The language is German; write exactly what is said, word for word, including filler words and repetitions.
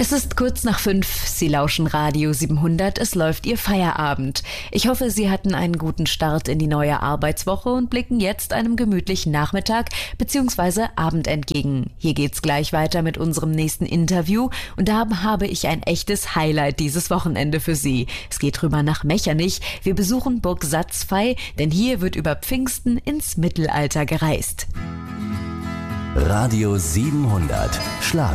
Es ist kurz nach fünf, Sie lauschen Radio siebenhundert, es läuft Ihr Feierabend. Ich hoffe, Sie hatten einen guten Start in die neue Arbeitswoche und blicken jetzt einem gemütlichen Nachmittag bzw. Abend entgegen. Hier geht's gleich weiter mit unserem nächsten Interview und da habe ich ein echtes Highlight dieses Wochenende für Sie. Es geht rüber nach Mechernich. Wir besuchen Burg Satzfey, denn hier wird über Pfingsten ins Mittelalter gereist. Radio siebenhundert Schlag.